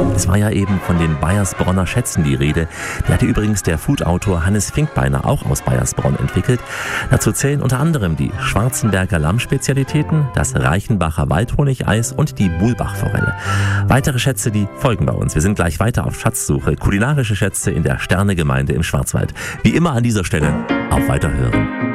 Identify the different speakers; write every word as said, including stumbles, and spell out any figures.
Speaker 1: Es war ja eben von den Baiersbronner Schätzen die Rede. Die hatte übrigens der Foodautor Hannes Finkbeiner auch aus Baiersbronn entwickelt. Dazu zählen unter anderem die Schwarzenberger Lammspezialitäten, das Reichenbacher Waldhonigeis und die Buhlbachforelle. Weitere Schätze, die folgen bei uns. Wir sind gleich weiter auf Schatzsuche. Kulinarische Schätze in der Sternegemeinde im Schwarzwald. Wie immer an dieser Stelle auf Weiterhören.